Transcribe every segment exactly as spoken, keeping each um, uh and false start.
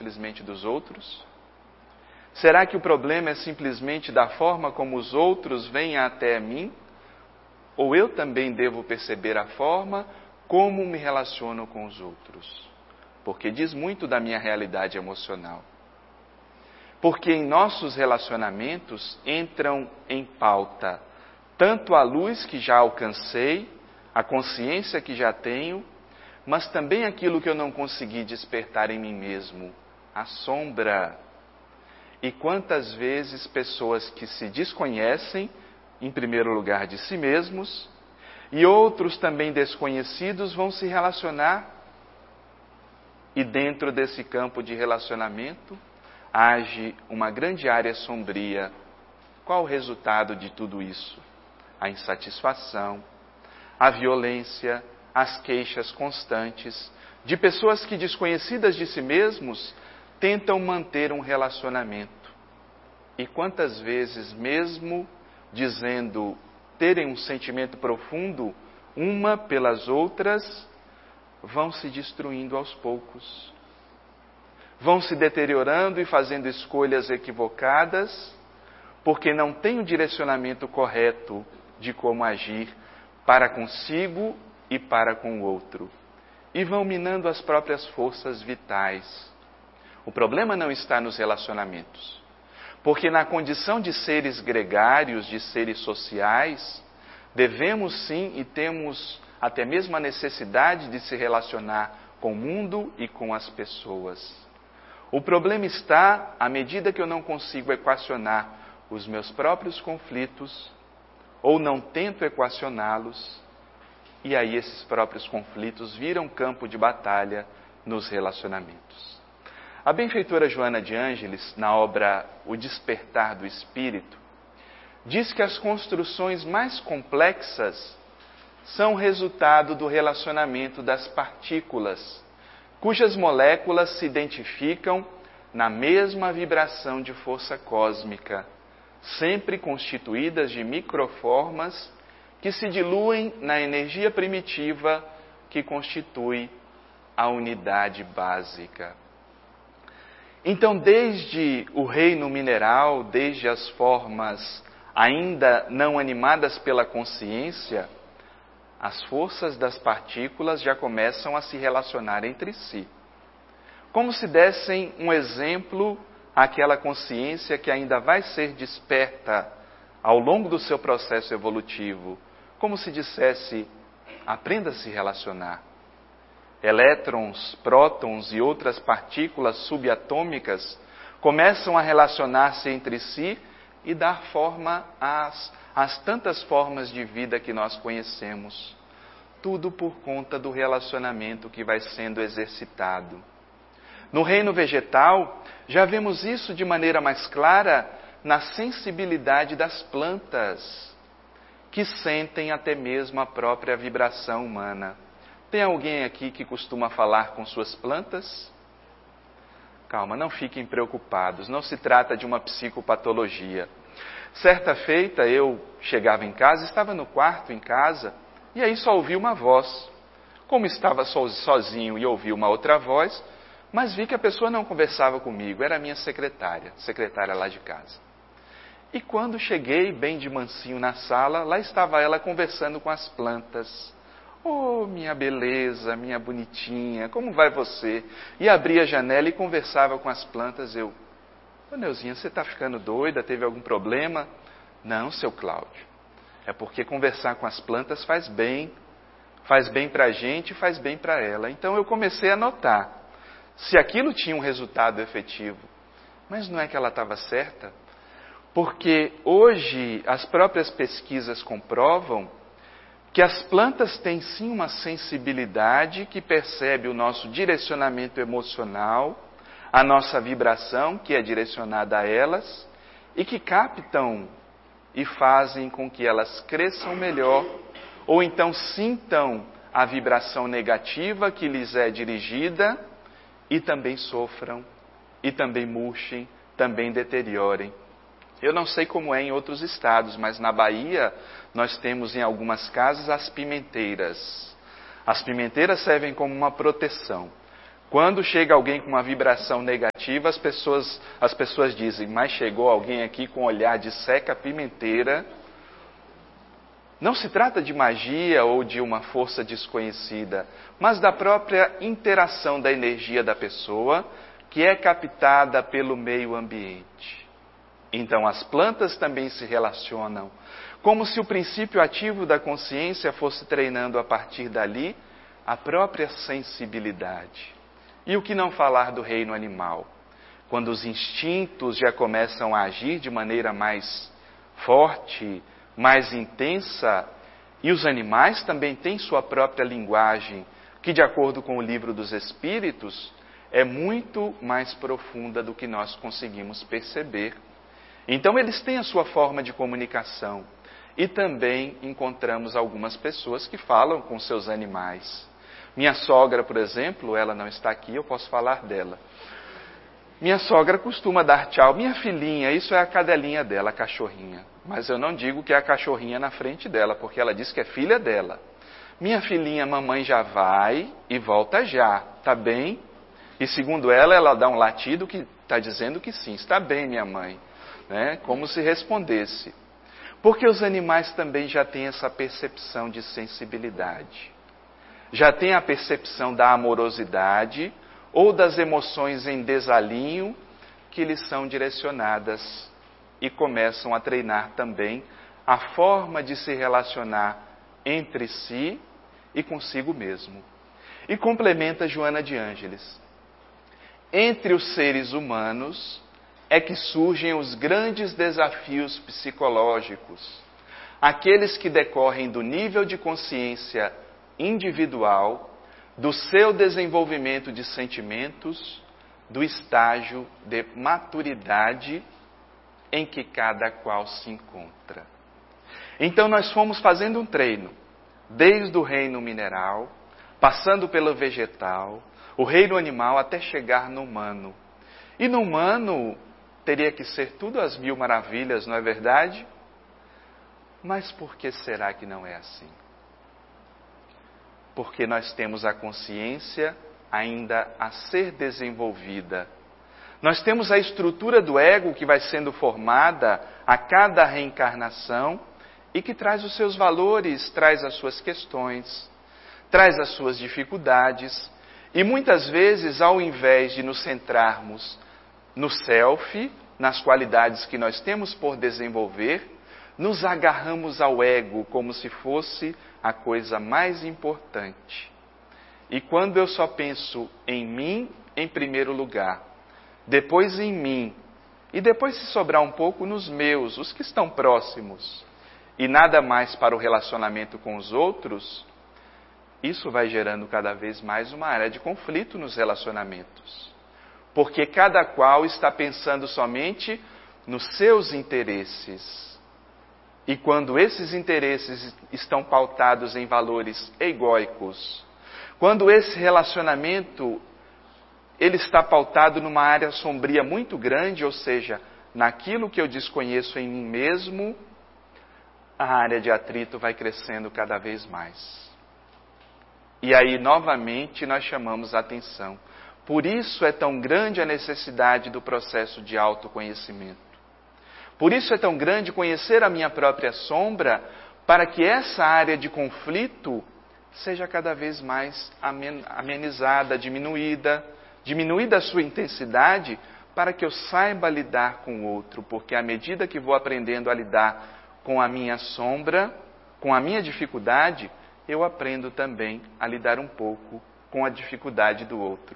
simplesmente dos outros? Será que o problema é simplesmente da forma como os outros vêm até mim? Ou eu também devo perceber a forma como me relaciono com os outros? Porque diz muito da minha realidade emocional. Porque em nossos relacionamentos entram em pauta tanto a luz que já alcancei, a consciência que já tenho, mas também aquilo que eu não consegui despertar em mim mesmo, a sombra. E quantas vezes pessoas que se desconhecem, em primeiro lugar de si mesmos, e outros também desconhecidos vão se relacionar, e dentro desse campo de relacionamento age uma grande área sombria. Qual o resultado de tudo isso? A insatisfação, a violência, as queixas constantes de pessoas que, desconhecidas de si mesmos, tentam manter um relacionamento. E quantas vezes, mesmo dizendo terem um sentimento profundo uma pelas outras, vão se destruindo aos poucos. Vão se deteriorando e fazendo escolhas equivocadas, porque não têm o direcionamento correto de como agir para consigo e para com o outro. E vão minando as próprias forças vitais. O problema não está nos relacionamentos. Porque na condição de seres gregários, de seres sociais, devemos sim e temos até mesmo a necessidade de se relacionar com o mundo e com as pessoas. O problema está à medida que eu não consigo equacionar os meus próprios conflitos, ou não tento equacioná-los, e aí esses próprios conflitos viram campo de batalha nos relacionamentos. A benfeitora Joana de Ângeles, na obra O Despertar do Espírito, diz que as construções mais complexas são resultado do relacionamento das partículas, cujas moléculas se identificam na mesma vibração de força cósmica, sempre constituídas de microformas que se diluem na energia primitiva que constitui a unidade básica. Então, desde o reino mineral, desde as formas ainda não animadas pela consciência, as forças das partículas já começam a se relacionar entre si. Como se dessem um exemplo àquela consciência que ainda vai ser desperta ao longo do seu processo evolutivo. Como se dissesse, aprenda a se relacionar. Elétrons, prótons e outras partículas subatômicas começam a relacionar-se entre si e dar forma às, às tantas formas de vida que nós conhecemos. Tudo por conta do relacionamento que vai sendo exercitado. No reino vegetal, já vemos isso de maneira mais clara na sensibilidade das plantas, que sentem até mesmo a própria vibração humana. Tem alguém aqui que costuma falar com suas plantas? Calma, não fiquem preocupados, não se trata de uma psicopatologia. Certa feita eu chegava em casa, estava no quarto em casa, e aí só ouvi uma voz. Como estava sozinho e ouvi uma outra voz, mas vi que a pessoa não conversava comigo, era a minha secretária, secretária lá de casa. E quando cheguei bem de mansinho na sala, lá estava ela conversando com as plantas. Oh, minha beleza, minha bonitinha, como vai você? E abria a janela e conversava com as plantas. Eu, ô Neuzinha, você está ficando doida? Teve algum problema? Não, seu Cláudio. É porque conversar com as plantas faz bem. Faz bem para a gente e faz bem para ela. Então eu comecei a notar se aquilo tinha um resultado efetivo. Mas não é que ela estava certa? Porque hoje as próprias pesquisas comprovam que as plantas têm sim uma sensibilidade que percebe o nosso direcionamento emocional, a nossa vibração que é direcionada a elas, e que captam e fazem com que elas cresçam melhor, ou então sintam a vibração negativa que lhes é dirigida e também sofram, e também murchem, também deteriorem. Eu não sei como é em outros estados, mas na Bahia nós temos em algumas casas as pimenteiras. As pimenteiras servem como uma proteção. Quando chega alguém com uma vibração negativa, as pessoas, as pessoas dizem, mas chegou alguém aqui com um olhar de seca pimenteira. Não se trata de magia ou de uma força desconhecida, mas da própria interação da energia da pessoa, que é captada pelo meio ambiente. Então as plantas também se relacionam, como se o princípio ativo da consciência fosse treinando a partir dali a própria sensibilidade. E o que não falar do reino animal? Quando os instintos já começam a agir de maneira mais forte, mais intensa, e os animais também têm sua própria linguagem, que de acordo com o Livro dos Espíritos, é muito mais profunda do que nós conseguimos perceber. Então eles têm a sua forma de comunicação. E também encontramos algumas pessoas que falam com seus animais. Minha sogra, por exemplo, ela não está aqui, eu posso falar dela. Minha sogra costuma dar tchau. Minha filhinha, isso é a cadelinha dela, a cachorrinha. Mas eu não digo que é a cachorrinha na frente dela, porque ela diz que é filha dela. Minha filhinha, mamãe já vai e volta já, tá bem? E segundo ela, ela dá um latido que está dizendo que sim, está bem, minha mãe. Né? Como se respondesse. Porque os animais também já têm essa percepção de sensibilidade. Já têm a percepção da amorosidade ou das emoções em desalinho que lhes são direcionadas e começam a treinar também a forma de se relacionar entre si e consigo mesmo. E complementa Joana de Ângeles. Entre os seres humanos é que surgem os grandes desafios psicológicos, aqueles que decorrem do nível de consciência individual, do seu desenvolvimento de sentimentos, do estágio de maturidade em que cada qual se encontra. Então nós fomos fazendo um treino, desde o reino mineral, passando pelo vegetal, o reino animal até chegar no humano. E no humano teria que ser tudo às mil maravilhas, não é verdade? Mas por que será que não é assim? Porque nós temos a consciência ainda a ser desenvolvida. Nós temos a estrutura do ego que vai sendo formada a cada reencarnação e que traz os seus valores, traz as suas questões, traz as suas dificuldades. E muitas vezes, ao invés de nos centrarmos no self, nas qualidades que nós temos por desenvolver, nos agarramos ao ego como se fosse a coisa mais importante. E quando eu só penso em mim, em primeiro lugar, depois em mim, e depois, se sobrar um pouco, nos meus, os que estão próximos, e nada mais para o relacionamento com os outros, isso vai gerando cada vez mais uma área de conflito nos relacionamentos. Porque cada qual está pensando somente nos seus interesses. E quando esses interesses estão pautados em valores egóicos, quando esse relacionamento ele está pautado numa área sombria muito grande, ou seja, naquilo que eu desconheço em mim mesmo, a área de atrito vai crescendo cada vez mais. E aí, novamente, nós chamamos a atenção. Por isso é tão grande a necessidade do processo de autoconhecimento. Por isso é tão grande conhecer a minha própria sombra, para que essa área de conflito seja cada vez mais amenizada, diminuída, diminuída a sua intensidade, para que eu saiba lidar com o outro, porque à medida que vou aprendendo a lidar com a minha sombra, com a minha dificuldade, eu aprendo também a lidar um pouco com a dificuldade do outro.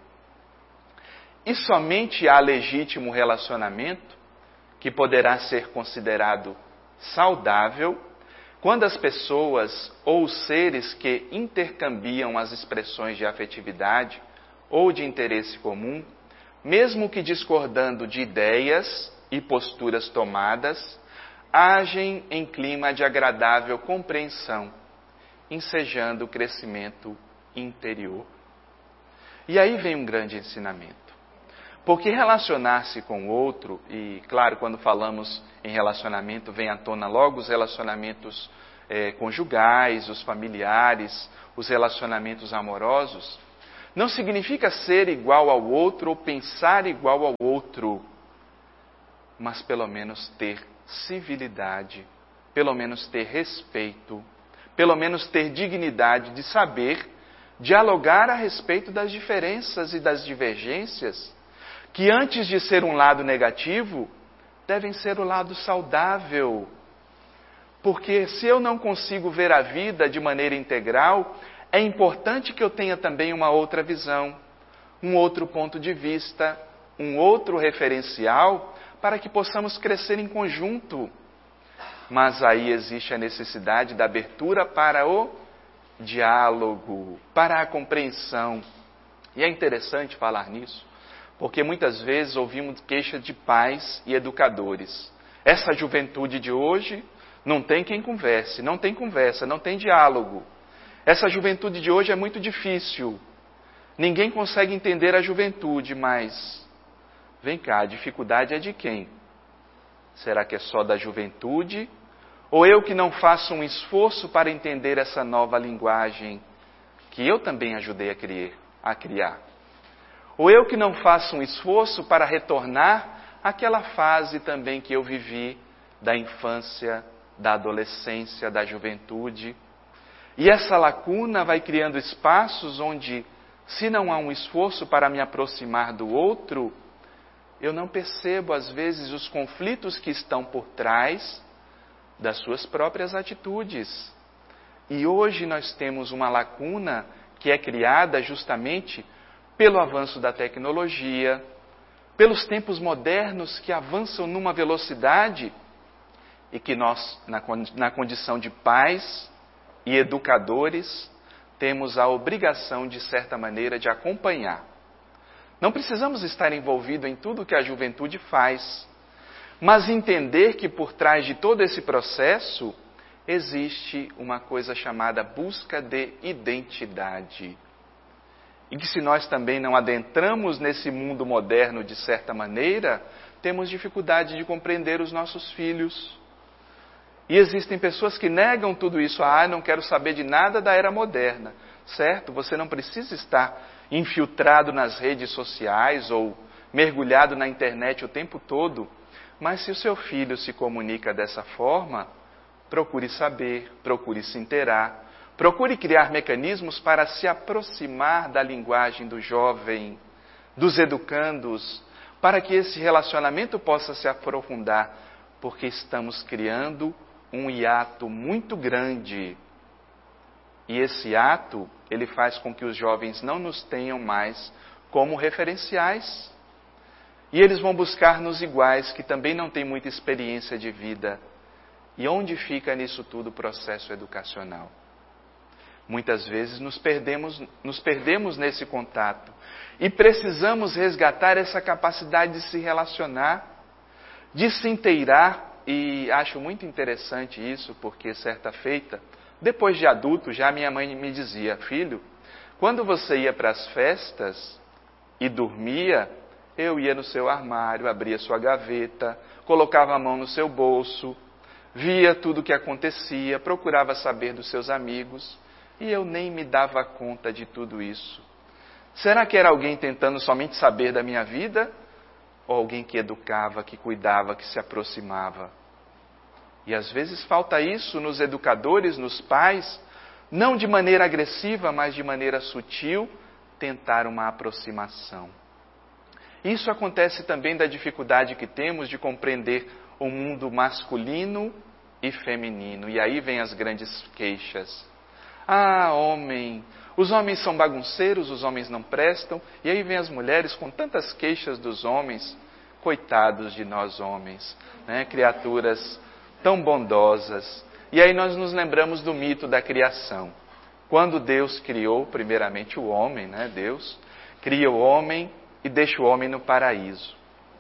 E somente há legítimo relacionamento, que poderá ser considerado saudável, quando as pessoas ou os seres que intercambiam as expressões de afetividade ou de interesse comum, mesmo que discordando de ideias e posturas tomadas, agem em clima de agradável compreensão, ensejando o crescimento interior. E aí vem um grande ensinamento. Porque relacionar-se com o outro, e claro, quando falamos em relacionamento, vem à tona logo os relacionamentos eh, conjugais, os familiares, os relacionamentos amorosos, não significa ser igual ao outro ou pensar igual ao outro, mas pelo menos ter civilidade, pelo menos ter respeito, pelo menos ter dignidade de saber dialogar a respeito das diferenças e das divergências, que antes de ser um lado negativo, devem ser o lado saudável. Porque se eu não consigo ver a vida de maneira integral, é importante que eu tenha também uma outra visão, um outro ponto de vista, um outro referencial, para que possamos crescer em conjunto. Mas aí existe a necessidade da abertura para o diálogo, para a compreensão. E é interessante falar nisso, porque muitas vezes ouvimos queixas de pais e educadores. Essa juventude de hoje não tem quem converse, não tem conversa, não tem diálogo. Essa juventude de hoje é muito difícil. Ninguém consegue entender a juventude, mas vem cá, a dificuldade é de quem? Será que é só da juventude? Ou eu que não faço um esforço para entender essa nova linguagem que eu também ajudei a criar? A criar? Ou eu que não faço um esforço para retornar àquela fase também que eu vivi da infância, da adolescência, da juventude? E essa lacuna vai criando espaços onde, se não há um esforço para me aproximar do outro, eu não percebo, às vezes, os conflitos que estão por trás das suas próprias atitudes. E hoje nós temos uma lacuna que é criada justamente pelo avanço da tecnologia, pelos tempos modernos que avançam numa velocidade e que nós, na, na condição de pais e educadores, temos a obrigação, de certa maneira, de acompanhar. Não precisamos estar envolvidos em tudo que a juventude faz, mas entender que por trás de todo esse processo existe uma coisa chamada busca de identidade. E que se nós também não adentramos nesse mundo moderno de certa maneira, temos dificuldade de compreender os nossos filhos. E existem pessoas que negam tudo isso. Ah, não quero saber de nada da era moderna. Certo? Você não precisa estar infiltrado nas redes sociais ou mergulhado na internet o tempo todo. Mas se o seu filho se comunica dessa forma, procure saber, procure se inteirar, procure criar mecanismos para se aproximar da linguagem do jovem, dos educandos, para que esse relacionamento possa se aprofundar, porque estamos criando um hiato muito grande. E esse hiato, ele faz com que os jovens não nos tenham mais como referenciais. E eles vão buscar nos iguais, que também não têm muita experiência de vida. E onde fica nisso tudo o processo educacional? Muitas vezes nos perdemos, nos perdemos nesse contato. E precisamos resgatar essa capacidade de se relacionar, de se inteirar. E acho muito interessante isso, porque certa feita, depois de adulto, já minha mãe me dizia: filho, quando você ia para as festas e dormia, eu ia no seu armário, abria sua gaveta, colocava a mão no seu bolso, via tudo o que acontecia, procurava saber dos seus amigos, e eu nem me dava conta de tudo isso. Será que era alguém tentando somente saber da minha vida? Ou alguém que educava, que cuidava, que se aproximava? E às vezes falta isso nos educadores, nos pais, não de maneira agressiva, mas de maneira sutil, tentar uma aproximação. Isso acontece também da dificuldade que temos de compreender o mundo masculino e feminino. E aí vem as grandes queixas. Ah, homem, os homens são bagunceiros, os homens não prestam. E aí vem as mulheres com tantas queixas dos homens. Coitados de nós homens, né? Criaturas tão bondosas. E aí nós nos lembramos do mito da criação. Quando Deus criou primeiramente o homem, né? Deus cria o homem e deixa o homem no paraíso.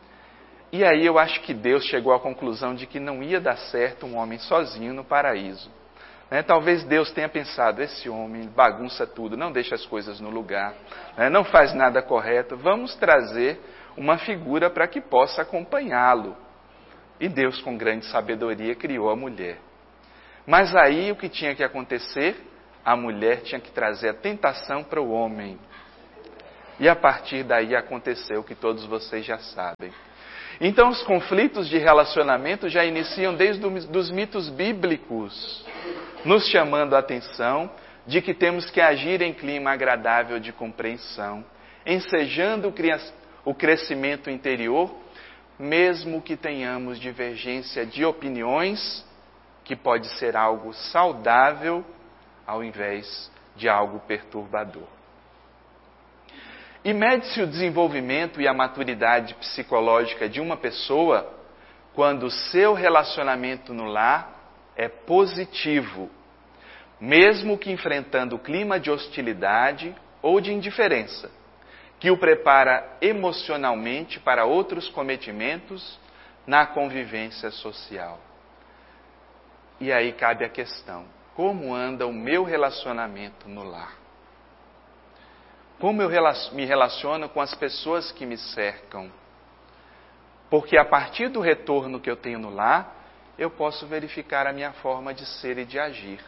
E aí eu acho que Deus chegou à conclusão de que não ia dar certo um homem sozinho no paraíso. Né? Talvez Deus tenha pensado: esse homem bagunça tudo, não deixa as coisas no lugar, né? Não faz nada correto, vamos trazer uma figura para que possa acompanhá-lo. E Deus, com grande sabedoria, criou a mulher. Mas aí o que tinha que acontecer? A mulher tinha que trazer a tentação para o homem. E a partir daí aconteceu o que todos vocês já sabem. Então os conflitos de relacionamento já iniciam desde os mitos bíblicos, nos chamando a atenção de que temos que agir em clima agradável de compreensão, ensejando o crescimento interior, mesmo que tenhamos divergência de opiniões, que pode ser algo saudável ao invés de algo perturbador. E mede-se o desenvolvimento e a maturidade psicológica de uma pessoa quando o seu relacionamento no lar é positivo, mesmo que enfrentando o clima de hostilidade ou de indiferença, que o prepara emocionalmente para outros cometimentos na convivência social. E aí cabe a questão: como anda o meu relacionamento no lar? Como eu me relaciono com as pessoas que me cercam? Porque a partir do retorno que eu tenho no lar, eu posso verificar a minha forma de ser e de agir.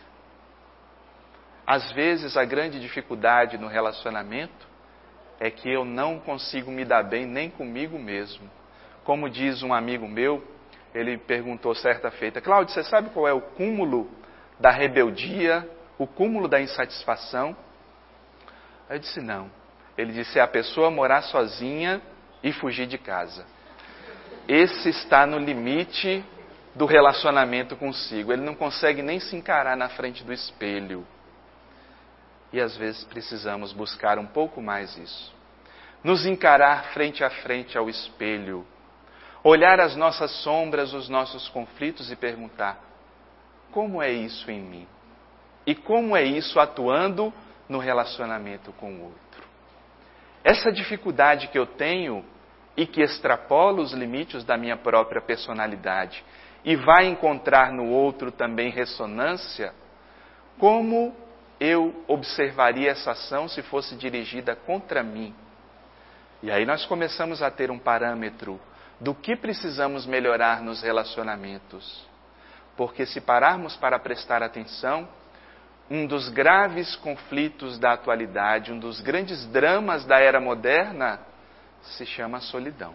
Às vezes, a grande dificuldade no relacionamento é que eu não consigo me dar bem nem comigo mesmo. Como diz um amigo meu, ele perguntou certa feita: Cláudio, você sabe qual é o cúmulo da rebeldia, o cúmulo da insatisfação? Aí eu disse: não. Ele disse: é a pessoa morar sozinha e fugir de casa. Esse está no limite do relacionamento consigo. Ele não consegue nem se encarar na frente do espelho. E às vezes precisamos buscar um pouco mais isso. Nos encarar frente a frente ao espelho. Olhar as nossas sombras, os nossos conflitos e perguntar: como é isso em mim? E como é isso atuando no relacionamento com o outro? Essa dificuldade que eu tenho e que extrapola os limites da minha própria personalidade e vai encontrar no outro também ressonância, como eu observaria essa ação se fosse dirigida contra mim? E aí nós começamos a ter um parâmetro do que precisamos melhorar nos relacionamentos. Porque se pararmos para prestar atenção, um dos graves conflitos da atualidade, um dos grandes dramas da era moderna, se chama solidão.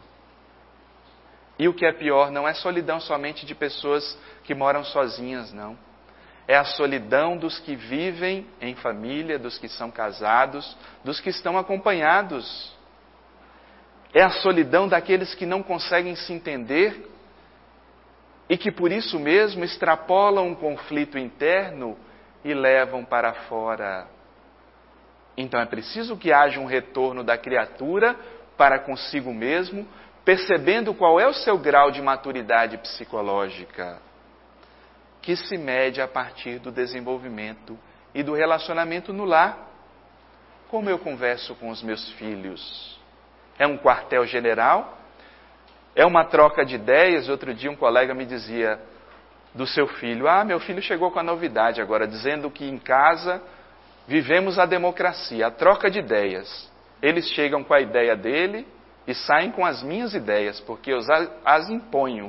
E o que é pior, não é solidão somente de pessoas que moram sozinhas, não. É a solidão dos que vivem em família, dos que são casados, dos que estão acompanhados. É a solidão daqueles que não conseguem se entender e que por isso mesmo extrapolam um conflito interno e levam para fora. Então é preciso que haja um retorno da criatura para consigo mesmo, percebendo qual é o seu grau de maturidade psicológica, que se mede a partir do desenvolvimento e do relacionamento no lar. Como eu converso com os meus filhos? É um quartel-general? É uma troca de ideias? Outro dia um colega me dizia do seu filho: ah, meu filho chegou com a novidade agora, dizendo que em casa vivemos a democracia, a troca de ideias. Eles chegam com a ideia dele e saem com as minhas ideias, porque eu as imponho.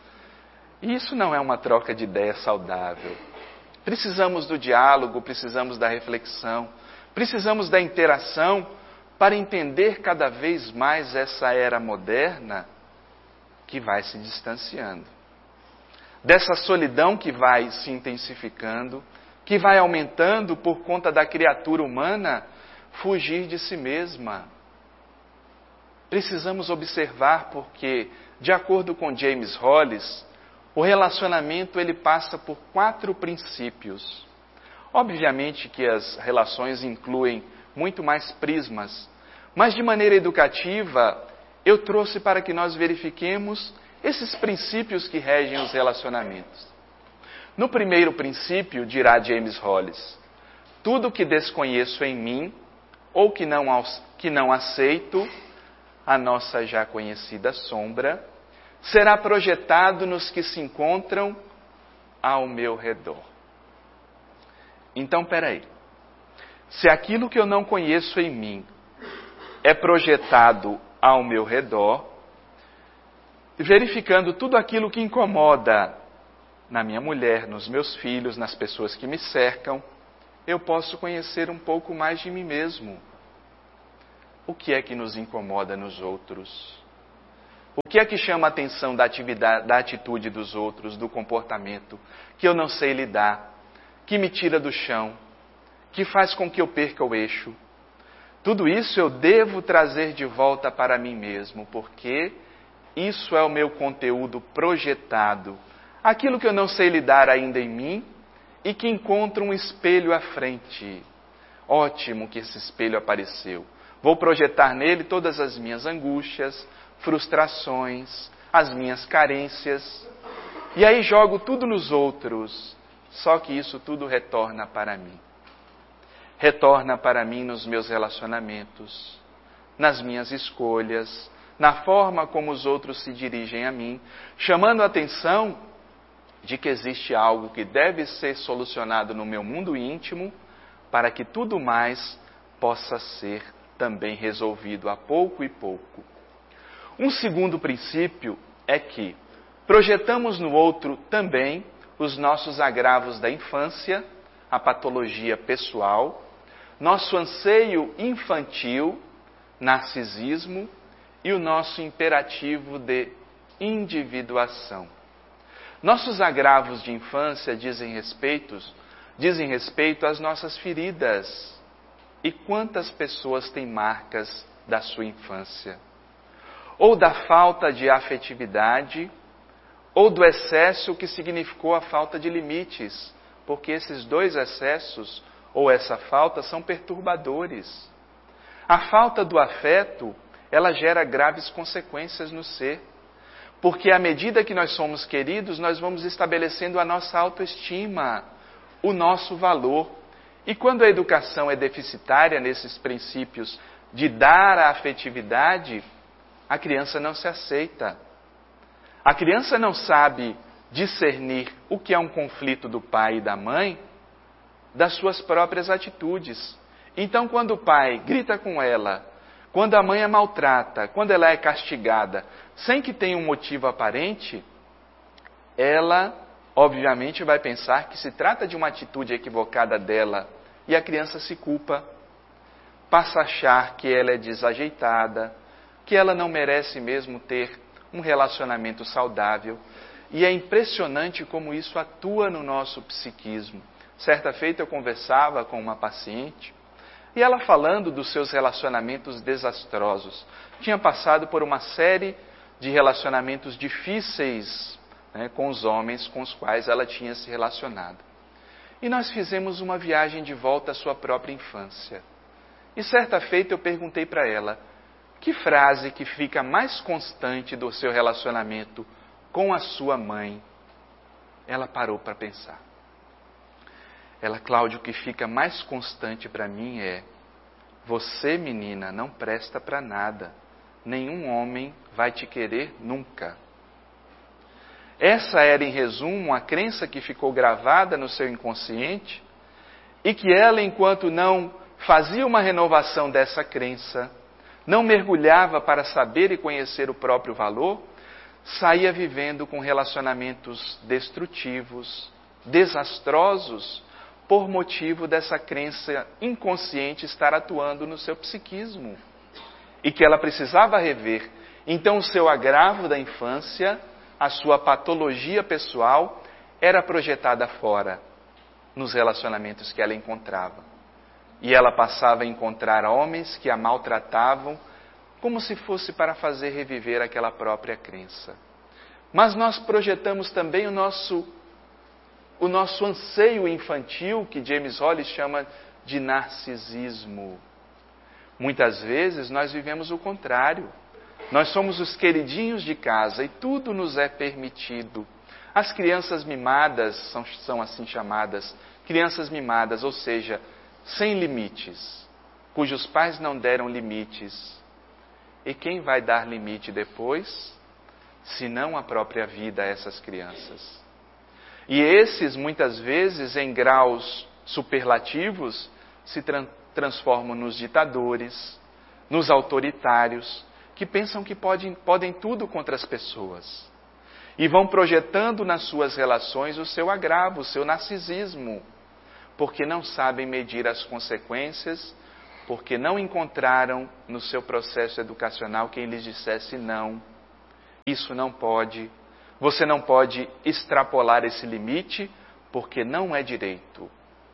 E isso não é uma troca de ideias saudável. Precisamos do diálogo, precisamos da reflexão, precisamos da interação para entender cada vez mais essa era moderna que vai se distanciando. Dessa solidão que vai se intensificando, que vai aumentando por conta da criatura humana fugir de si mesma. Precisamos observar porque, de acordo com James Hollis, o relacionamento ele passa por quatro princípios. Obviamente que as relações incluem muito mais prismas, mas de maneira educativa eu trouxe para que nós verifiquemos esses princípios que regem os relacionamentos. No primeiro princípio, dirá James Hollis: tudo que desconheço em mim ou que não, que não aceito, a nossa já conhecida sombra, será projetado nos que se encontram ao meu redor. Então, peraí. Se aquilo que eu não conheço em mim é projetado ao meu redor, verificando tudo aquilo que incomoda na minha mulher, nos meus filhos, nas pessoas que me cercam, eu posso conhecer um pouco mais de mim mesmo. o que é que nos incomoda nos outros? O que é que chama a atenção da atividade, da atitude dos outros, do comportamento, que eu não sei lidar, que me tira do chão, que faz com que eu perca o eixo? Tudo isso eu devo trazer de volta para mim mesmo, porque isso é o meu conteúdo projetado, aquilo que eu não sei lidar ainda em mim e que encontro um espelho à frente. Ótimo que esse espelho apareceu. Vou projetar nele todas as minhas angústias, frustrações, as minhas carências. E aí jogo tudo nos outros, só que isso tudo retorna para mim. Retorna para mim nos meus relacionamentos, nas minhas escolhas, na forma como os outros se dirigem a mim, chamando a atenção de que existe algo que deve ser solucionado no meu mundo íntimo, para que tudo mais possa ser também resolvido a pouco e pouco. Um segundo princípio é que projetamos no outro também os nossos agravos da infância, a patologia pessoal, nosso anseio infantil, narcisismo e o nosso imperativo de individuação. Nossos agravos de infância dizem respeito, dizem respeito às nossas feridas. E quantas pessoas têm marcas da sua infância? Ou da falta de afetividade, ou do excesso que significou a falta de limites, porque esses dois excessos, ou essa falta, são perturbadores. A falta do afeto, ela gera graves consequências no ser, porque à medida que nós somos queridos, nós vamos estabelecendo a nossa autoestima, o nosso valor. E quando a educação é deficitária nesses princípios de dar a afetividade, a criança não se aceita. A criança não sabe discernir o que é um conflito do pai e da mãe das suas próprias atitudes. Então, quando o pai grita com ela, quando a mãe a maltrata, quando ela é castigada, sem que tenha um motivo aparente, ela, obviamente, vai pensar que se trata de uma atitude equivocada dela e a criança se culpa, passa a achar que ela é desajeitada, que ela não merece mesmo ter um relacionamento saudável. E é impressionante como isso atua no nosso psiquismo. Certa feita eu conversava com uma paciente e ela falando dos seus relacionamentos desastrosos. Tinha passado por uma série de relacionamentos difíceis, né, com os homens com os quais ela tinha se relacionado. E nós fizemos uma viagem de volta à sua própria infância. E certa feita eu perguntei para ela, que frase que fica mais constante do seu relacionamento com a sua mãe? Ela parou para pensar. Ela, Cláudio, o que fica mais constante para mim é: você, menina, não presta para nada. Nenhum homem vai te querer nunca. Essa era, em resumo, a crença que ficou gravada no seu inconsciente e que ela, enquanto não fazia uma renovação dessa crença, não mergulhava para saber e conhecer o próprio valor, saía vivendo com relacionamentos destrutivos, desastrosos, por motivo dessa crença inconsciente estar atuando no seu psiquismo. E que ela precisava rever. Então, o seu agravo da infância, a sua patologia pessoal, era projetada fora, nos relacionamentos que ela encontrava. E ela passava a encontrar homens que a maltratavam, como se fosse para fazer reviver aquela própria crença. Mas nós projetamos também o nosso, o nosso anseio infantil, que James Hollis chama de narcisismo. Muitas vezes nós vivemos o contrário. Nós somos os queridinhos de casa e tudo nos é permitido. As crianças mimadas são, são assim chamadas, crianças mimadas, ou seja, sem limites, cujos pais não deram limites. E quem vai dar limite depois, se não a própria vida a essas crianças? E esses, muitas vezes, em graus superlativos, se tra- transformam nos ditadores, nos autoritários, que pensam que podem, podem tudo contra as pessoas. E vão projetando nas suas relações o seu agravo, o seu narcisismo, porque não sabem medir as consequências porque não encontraram no seu processo educacional quem lhes dissesse não, isso não pode, você não pode extrapolar esse limite, porque não é direito.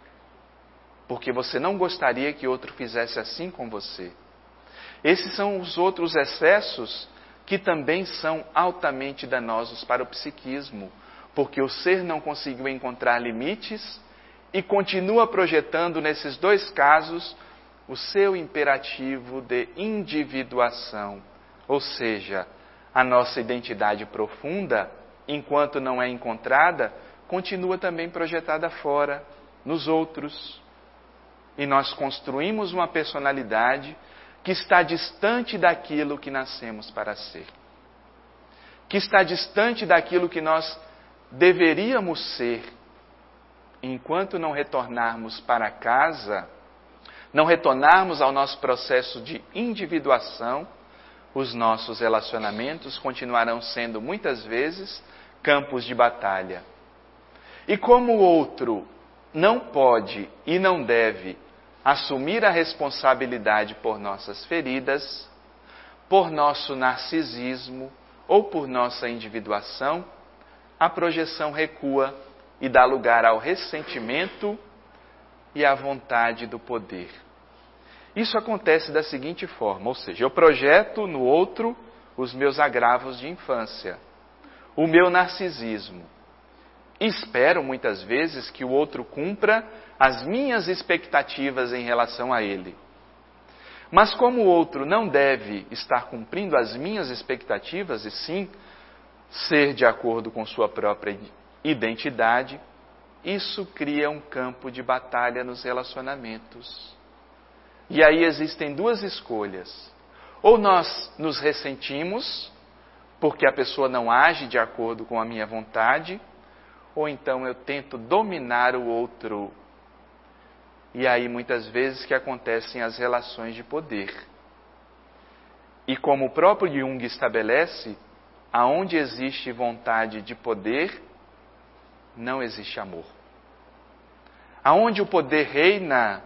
Porque você não gostaria que outro fizesse assim com você. Esses são os outros excessos que também são altamente danosos para o psiquismo, porque o ser não conseguiu encontrar limites e continua projetando nesses dois casos o seu imperativo de individuação, ou seja, a nossa identidade profunda, enquanto não é encontrada, continua também projetada fora, nos outros. E nós construímos uma personalidade que está distante daquilo que nascemos para ser. Que está distante daquilo que nós deveríamos ser. Enquanto não retornarmos para casa, não retornarmos ao nosso processo de individuação, os nossos relacionamentos continuarão sendo muitas vezes campos de batalha. E como o outro não pode e não deve assumir a responsabilidade por nossas feridas, por nosso narcisismo ou por nossa individuação, a projeção recua e dá lugar ao ressentimento e à vontade do poder. Isso acontece da seguinte forma, ou seja, eu projeto no outro os meus agravos de infância, o meu narcisismo. E espero muitas vezes que o outro cumpra as minhas expectativas em relação a ele. Mas como o outro não deve estar cumprindo as minhas expectativas, e sim ser de acordo com sua própria identidade, isso cria um campo de batalha nos relacionamentos. E aí existem duas escolhas. Ou nós nos ressentimos, porque a pessoa não age de acordo com a minha vontade, ou então eu tento dominar o outro. E aí muitas vezes que acontecem as relações de poder. E como o próprio Jung estabelece, aonde existe vontade de poder, não existe amor. Aonde o poder reina,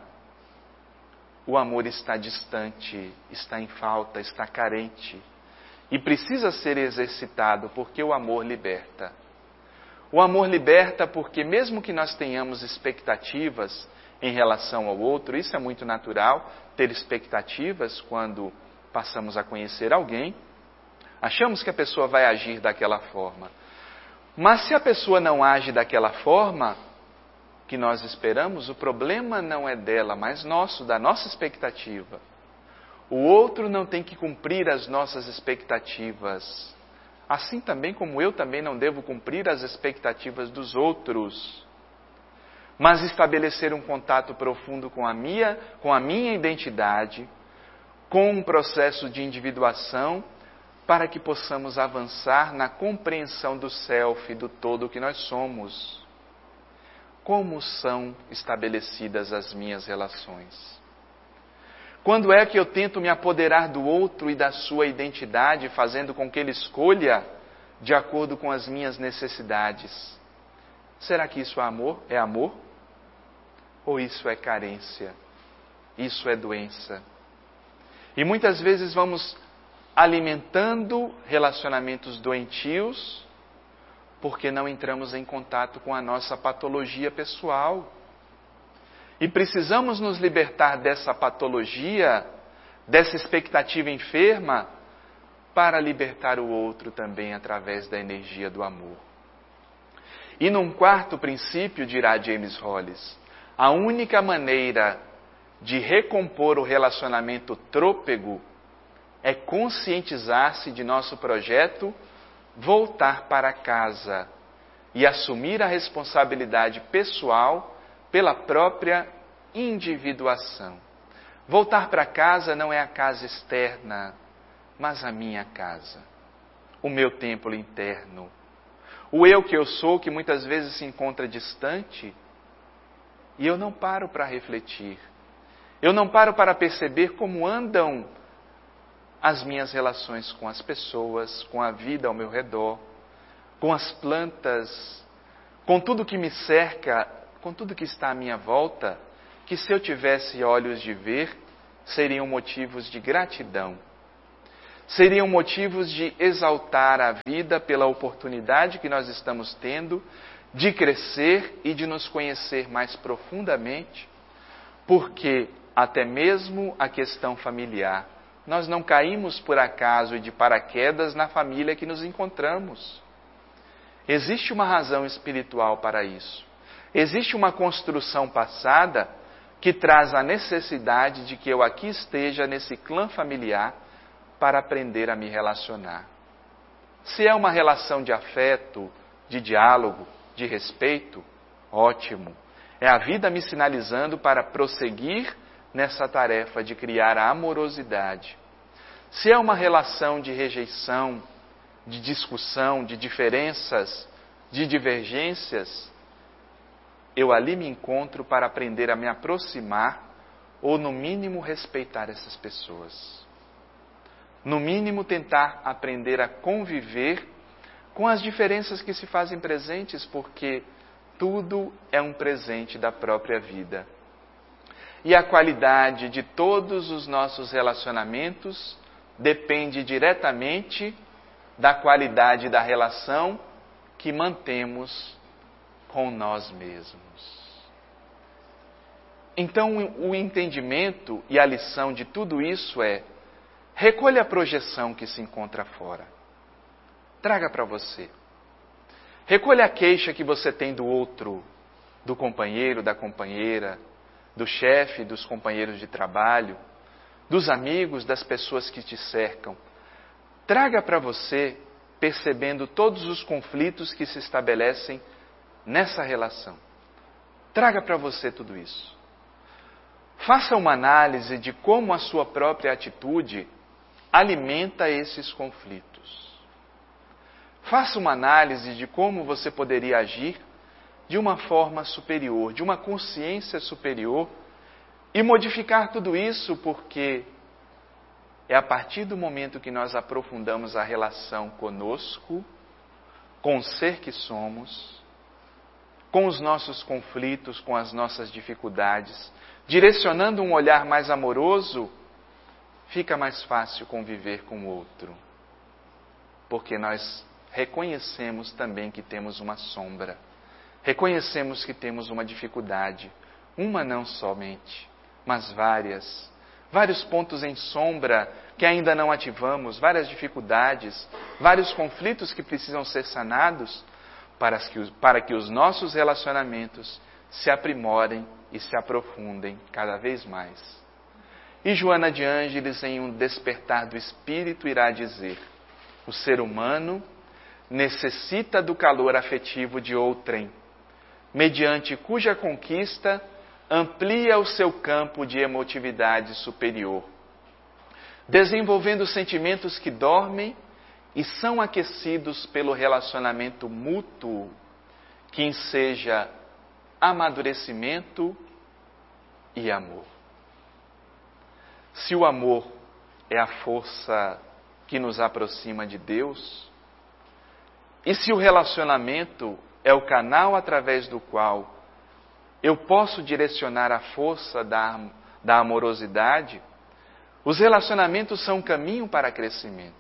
o amor está distante, está em falta, está carente. E precisa ser exercitado, porque o amor liberta. O amor liberta porque mesmo que nós tenhamos expectativas em relação ao outro, isso é muito natural, ter expectativas quando passamos a conhecer alguém, achamos que a pessoa vai agir daquela forma. Mas se a pessoa não age daquela forma que nós esperamos, o problema não é dela, mas nosso, da nossa expectativa. O outro não tem que cumprir as nossas expectativas. Assim também como eu também não devo cumprir as expectativas dos outros. Mas estabelecer um contato profundo com a minha, com a minha identidade, com um processo de individuação, para que possamos avançar na compreensão do self, do todo que nós somos. Como são estabelecidas as minhas relações? Quando é que eu tento me apoderar do outro e da sua identidade, fazendo com que ele escolha de acordo com as minhas necessidades? Será que isso é amor? É amor? Ou isso é carência? Isso é doença? E muitas vezes vamos alimentando relacionamentos doentios, porque não entramos em contato com a nossa patologia pessoal. E precisamos nos libertar dessa patologia, dessa expectativa enferma, para libertar o outro também através da energia do amor. E num quarto princípio, dirá James Hollis, a única maneira de recompor o relacionamento trôpego é conscientizar-se de nosso projeto, voltar para casa e assumir a responsabilidade pessoal pela própria individuação. Voltar para casa não é a casa externa, mas a minha casa, o meu templo interno. O eu que eu sou, que muitas vezes se encontra distante, e eu não paro para refletir. Eu não paro para perceber como andam as minhas relações com as pessoas, com a vida ao meu redor, com as plantas, com tudo que me cerca, com tudo que está à minha volta, que se eu tivesse olhos de ver, seriam motivos de gratidão. Seriam motivos de exaltar a vida pela oportunidade que nós estamos tendo de crescer e de nos conhecer mais profundamente, porque até mesmo a questão familiar, nós não caímos por acaso e de paraquedas na família que nos encontramos. Existe uma razão espiritual para isso. Existe uma construção passada que traz a necessidade de que eu aqui esteja nesse clã familiar para aprender a me relacionar. Se é uma relação de afeto, de diálogo, de respeito, ótimo. É a vida me sinalizando para prosseguir nessa tarefa de criar a amorosidade. Se é uma relação de rejeição, de discussão, de diferenças, de divergências, eu ali me encontro para aprender a me aproximar ou, no mínimo, respeitar essas pessoas. No mínimo, tentar aprender a conviver com as diferenças que se fazem presentes, porque tudo é um presente da própria vida. E a qualidade de todos os nossos relacionamentos depende diretamente da qualidade da relação que mantemos com nós mesmos. Então, o entendimento e a lição de tudo isso é: recolha a projeção que se encontra fora. Traga para você. Recolha a queixa que você tem do outro, do companheiro, da companheira, do chefe, dos companheiros de trabalho, dos amigos, das pessoas que te cercam. Traga para você, percebendo todos os conflitos que se estabelecem nessa relação. Traga para você tudo isso. Faça uma análise de como a sua própria atitude alimenta esses conflitos. Faça uma análise de como você poderia agir de uma forma superior, de uma consciência superior, e modificar tudo isso, porque é a partir do momento que nós aprofundamos a relação conosco, com o ser que somos, com os nossos conflitos, com as nossas dificuldades, direcionando um olhar mais amoroso, fica mais fácil conviver com o outro. Porque nós reconhecemos também que temos uma sombra. Reconhecemos que temos uma dificuldade. Uma não somente, mas várias. Vários pontos em sombra que ainda não ativamos, várias dificuldades, vários conflitos que precisam ser sanados para que, para que os nossos relacionamentos se aprimorem e se aprofundem cada vez mais. E Joana de Ângeles, em um despertar do espírito, irá dizer: o ser humano necessita do calor afetivo de outrem, mediante cuja conquista amplia o seu campo de emotividade superior, desenvolvendo sentimentos que dormem e são aquecidos pelo relacionamento mútuo, que enseja amadurecimento e amor. Se o amor é a força que nos aproxima de Deus, e se o relacionamento é o canal através do qual eu posso direcionar a força da, da amorosidade, os relacionamentos são um caminho para crescimento.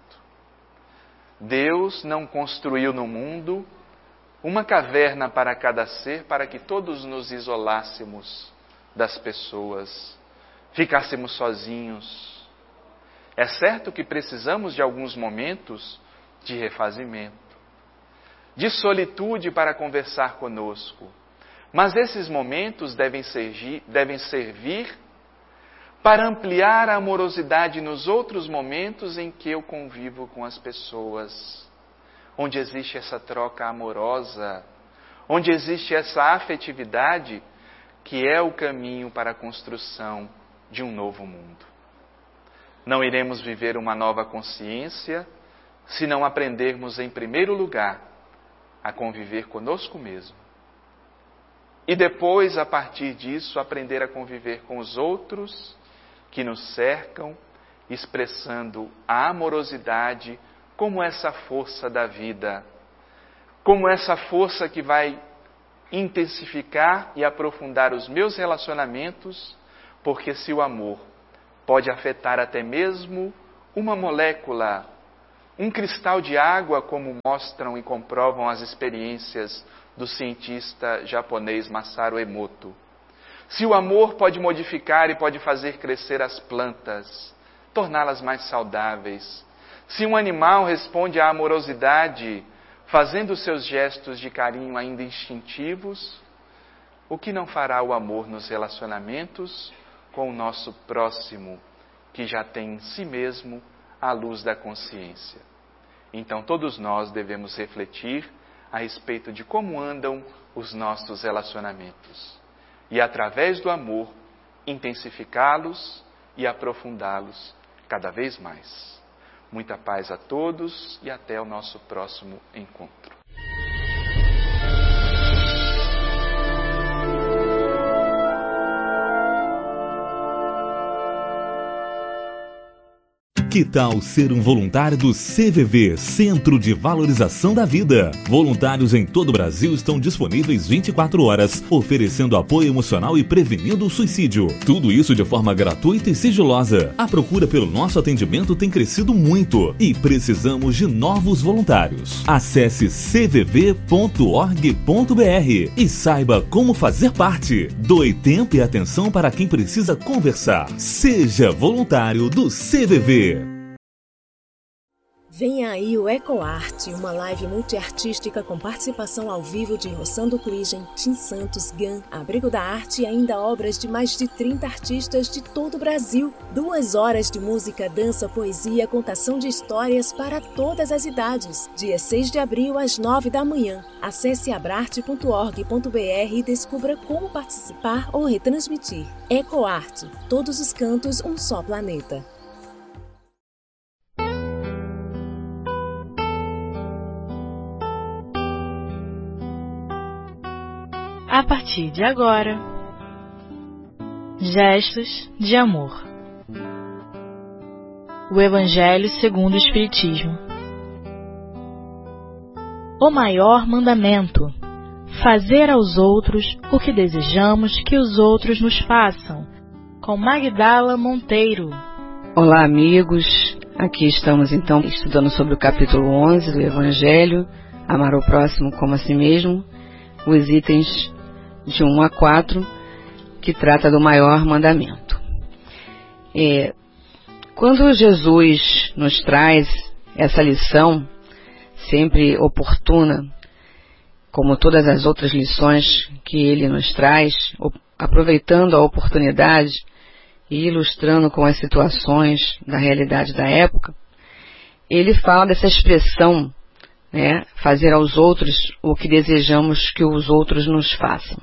Deus não construiu no mundo uma caverna para cada ser para que todos nos isolássemos das pessoas, ficássemos sozinhos. É certo que precisamos de alguns momentos de refazimento, de solitude para conversar conosco, mas esses momentos devem servir, devem servir para ampliar a amorosidade nos outros momentos em que eu convivo com as pessoas, onde existe essa troca amorosa, onde existe essa afetividade que é o caminho para a construção de um novo mundo. Não iremos viver uma nova consciência se não aprendermos, em primeiro lugar, a conviver conosco mesmo. E depois, a partir disso, aprender a conviver com os outros que nos cercam, expressando a amorosidade como essa força da vida, como essa força que vai intensificar e aprofundar os meus relacionamentos, porque se o amor pode afetar até mesmo uma molécula, um cristal de água, como mostram e comprovam as experiências do cientista japonês Masaru Emoto. Se o amor pode modificar e pode fazer crescer as plantas, torná-las mais saudáveis, se um animal responde à amorosidade, fazendo seus gestos de carinho ainda instintivos, o que não fará o amor nos relacionamentos com o nosso próximo, que já tem em si mesmo a luz da consciência? Então todos nós devemos refletir a respeito de como andam os nossos relacionamentos e, através do amor, intensificá-los e aprofundá-los cada vez mais. Muita paz a todos e até o nosso próximo encontro. Que tal ser um voluntário do C V V, Centro de Valorização da Vida? Voluntários em todo o Brasil estão disponíveis vinte e quatro horas, oferecendo apoio emocional e prevenindo o suicídio. Tudo isso de forma gratuita e sigilosa. A procura pelo nosso atendimento tem crescido muito e precisamos de novos voluntários. Acesse c v v ponto org ponto b r e saiba como fazer parte. Doe tempo e atenção para quem precisa conversar. Seja voluntário do C V V. Vem aí o EcoArt, uma live multiartística com participação ao vivo de Rossando Cligem, Tim Santos, Gan, Abrigo da Arte e ainda obras de mais de trinta artistas de todo o Brasil. Duas horas de música, dança, poesia, contação de histórias para todas as idades. Dia seis de abril, às nove da manhã. Acesse abrarte ponto org ponto b r e descubra como participar ou retransmitir. EcoArt, todos os cantos, um só planeta. A partir de agora, gestos de amor. O Evangelho segundo o Espiritismo. O maior mandamento: fazer aos outros o que desejamos que os outros nos façam. Com Magdala Monteiro. Olá, amigos. Aqui estamos então estudando sobre o capítulo onze do Evangelho, amar o próximo como a si mesmo, os itens de um a quatro, que trata do maior mandamento. É, quando Jesus nos traz essa lição, sempre oportuna, como todas as outras lições que ele nos traz, aproveitando a oportunidade e ilustrando com as situações da realidade da época, ele fala dessa expressão, né, fazer aos outros o que desejamos que os outros nos façam.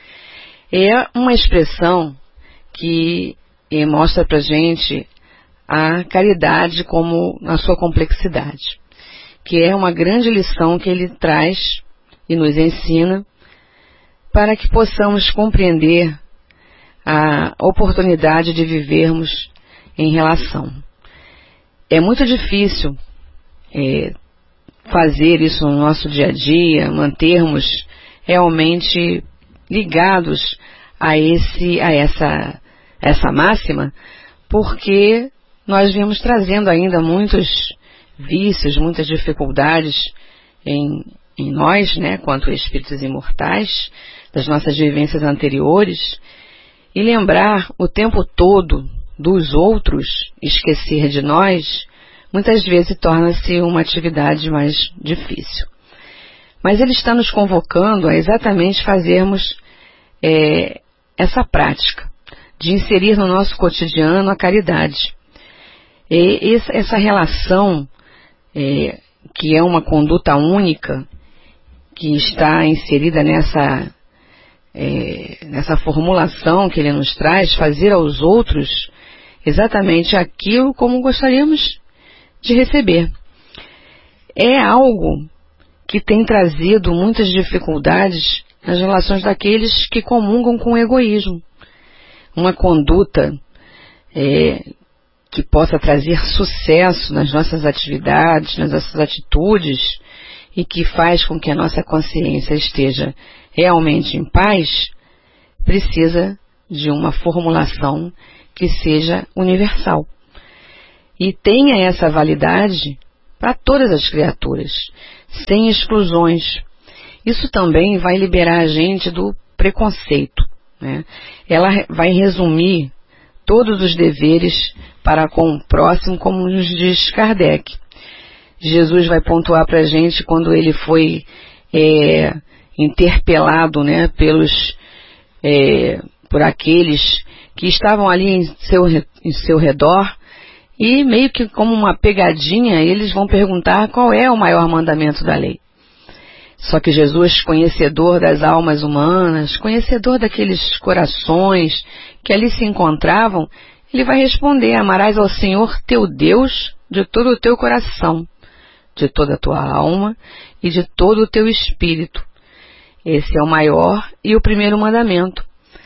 É uma expressão que eh, mostra pra gente a caridade como na sua complexidade, que é uma grande lição que ele traz e nos ensina para que possamos compreender a oportunidade de vivermos em relação. É muito difícil é, fazer isso no nosso dia a dia, mantermos realmente ligados a, esse, a essa, essa máxima, porque nós viemos trazendo ainda muitos vícios, muitas dificuldades em, em nós, né, quanto espíritos imortais, das nossas vivências anteriores, e lembrar o tempo todo dos outros, esquecer de nós, muitas vezes torna-se uma atividade mais difícil. Mas ele está nos convocando a exatamente fazermos é, essa prática, de inserir no nosso cotidiano a caridade. E essa relação, é, que é uma conduta única, que está inserida nessa, é, nessa formulação que ele nos traz, fazer aos outros exatamente aquilo como gostaríamos de receber. É algo que tem trazido muitas dificuldades nas relações daqueles que comungam com o egoísmo. Uma conduta é, que possa trazer sucesso nas nossas atividades, nas nossas atitudes, e que faz com que a nossa consciência esteja realmente em paz, precisa de uma formulação que seja universal e tenha essa validade para todas as criaturas, sem exclusões. Isso também vai liberar a gente do preconceito, né? Ela vai resumir todos os deveres para com o próximo, como nos diz Kardec. Jesus vai pontuar para a gente quando ele foi é, interpelado, né, pelos, é, por aqueles que estavam ali em seu, em seu redor, e meio que como uma pegadinha, eles vão perguntar qual é o maior mandamento da lei. Só que Jesus, conhecedor das almas humanas, conhecedor daqueles corações que ali se encontravam, ele vai responder: amarás ao Senhor teu Deus de todo o teu coração, de toda a tua alma e de todo o teu espírito. Esse é o maior e o primeiro mandamento.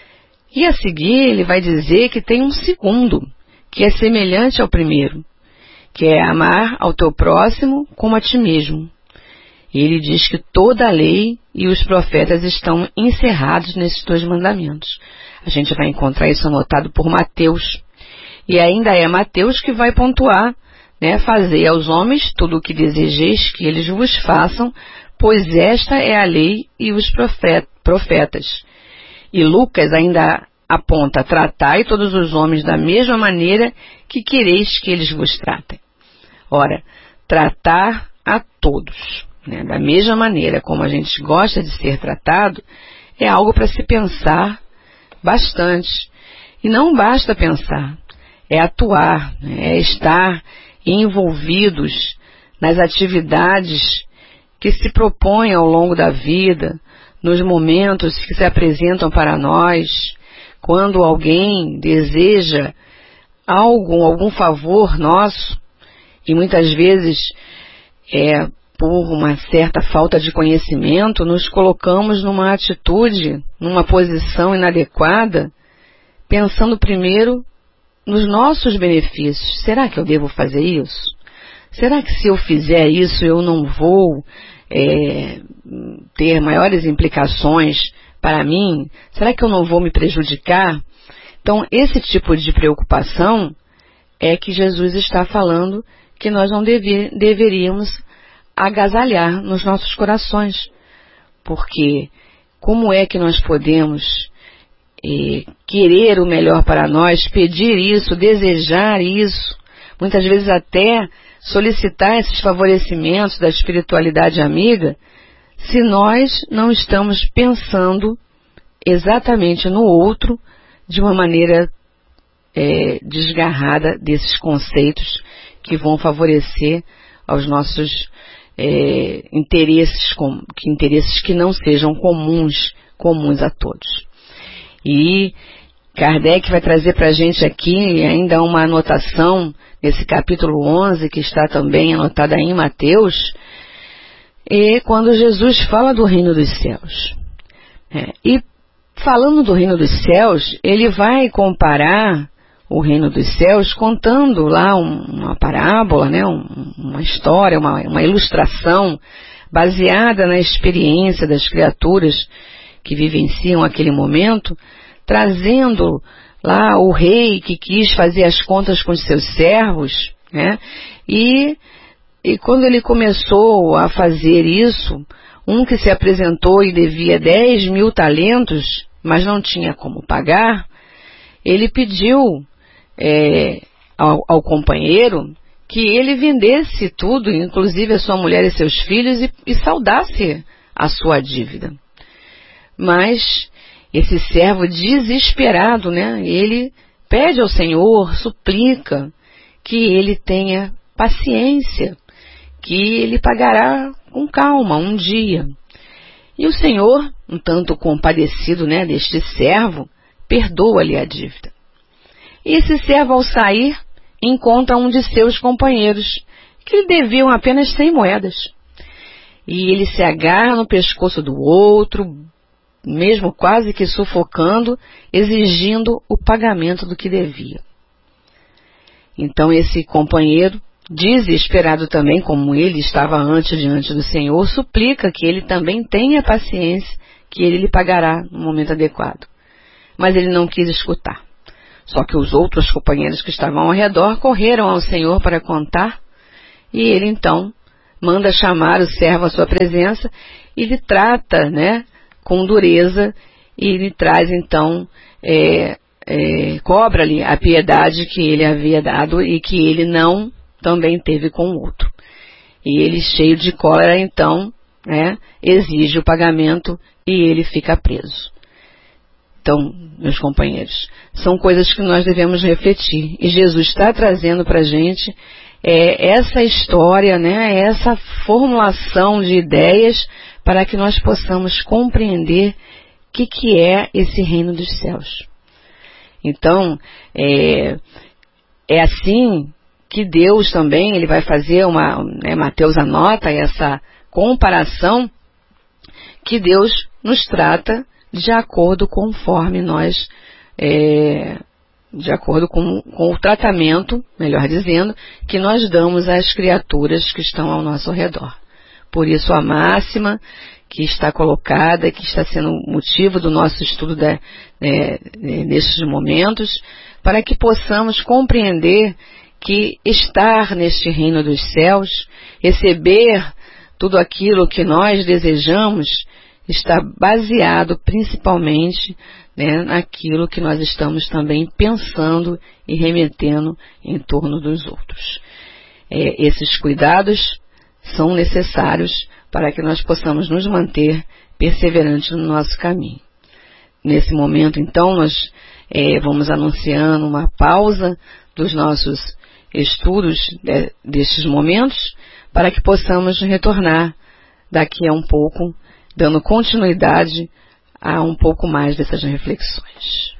E a seguir ele vai dizer que tem um segundo, que é semelhante ao primeiro, que é amar ao teu próximo como a ti mesmo. E ele diz que toda a lei e os profetas estão encerrados nesses dois mandamentos. A gente vai encontrar isso anotado por Mateus. E ainda é Mateus que vai pontuar, né, fazei aos homens tudo o que desejeis que eles vos façam, pois esta é a lei e os profetas. E Lucas ainda aponta: tratai todos os homens da mesma maneira que quereis que eles vos tratem. Ora, tratar a todos, né, da mesma maneira como a gente gosta de ser tratado, é algo para se pensar bastante. E não basta pensar, é atuar, né, é estar envolvidos nas atividades que se propõem ao longo da vida, nos momentos que se apresentam para nós, quando alguém deseja algo, algum favor nosso, e muitas vezes é por uma certa falta de conhecimento, nos colocamos numa atitude, numa posição inadequada, pensando primeiro nos nossos benefícios. Será que eu devo fazer isso? Será que se eu fizer isso eu não vou é, ter maiores implicações para mim? Será que eu não vou me prejudicar? Então, esse tipo de preocupação é que Jesus está falando que nós não deve, deveríamos agasalhar nos nossos corações. Porque como é que nós podemos eh, querer o melhor para nós, pedir isso, desejar isso, muitas vezes até solicitar esses favorecimentos da espiritualidade amiga, se nós não estamos pensando exatamente no outro de uma maneira é, desgarrada desses conceitos que vão favorecer aos nossos é, interesses, com, que, interesses que não sejam comuns, comuns a todos. E Kardec vai trazer para a gente aqui ainda uma anotação nesse capítulo onze, que está também anotada em Mateus, e quando Jesus fala do reino dos céus. É, e falando do reino dos céus, ele vai comparar o reino dos céus contando lá um, uma parábola, né, um, uma história, uma, uma ilustração baseada na experiência das criaturas que vivenciam aquele momento, trazendo lá o rei que quis fazer as contas com os seus servos, né, e, e quando ele começou a fazer isso, um que se apresentou e devia dez mil talentos, mas não tinha como pagar, ele pediu é, ao, ao companheiro que ele vendesse tudo, inclusive a sua mulher e seus filhos, e, e saldasse a sua dívida. Mas esse servo desesperado, né, ele pede ao Senhor, suplica que ele tenha paciência, que ele pagará com calma um dia. E o Senhor, um tanto compadecido, né, deste servo, perdoa-lhe a dívida. E esse servo, ao sair, encontra um de seus companheiros, que lhe deviam apenas cem moedas. E ele se agarra no pescoço do outro, mesmo quase que sufocando, exigindo o pagamento do que devia. Então esse companheiro, desesperado também, como ele estava antes diante do Senhor, suplica que ele também tenha paciência, que ele lhe pagará no momento adequado. Mas ele não quis escutar. Só que os outros companheiros que estavam ao redor correram ao Senhor para contar, e ele então manda chamar o servo à sua presença e lhe trata, né, com dureza, e lhe traz então, é, é, cobra-lhe a piedade que ele havia dado e que ele não também teve com o outro. E ele, cheio de cólera, então, né, exige o pagamento e ele fica preso. Então, meus companheiros, são coisas que nós devemos refletir. E Jesus está trazendo para a gente é, essa história, né, essa formulação de ideias para que nós possamos compreender o que, que é esse reino dos céus. Então, é, é assim que Deus também, ele vai fazer uma, né, Mateus anota essa comparação, que Deus nos trata de acordo conforme nós, é, de acordo com, com o tratamento, melhor dizendo, que nós damos às criaturas que estão ao nosso redor. Por isso a máxima que está colocada, que está sendo motivo do nosso estudo de, de, nestes momentos, para que possamos compreender que estar neste reino dos céus, receber tudo aquilo que nós desejamos, está baseado principalmente, né, naquilo que nós estamos também pensando e remetendo em torno dos outros. É, esses cuidados são necessários para que nós possamos nos manter perseverantes no nosso caminho. Nesse momento, então, nós é, vamos anunciando uma pausa dos nossos estudos de, destes momentos, para que possamos retornar daqui a um pouco, dando continuidade a um pouco mais dessas reflexões.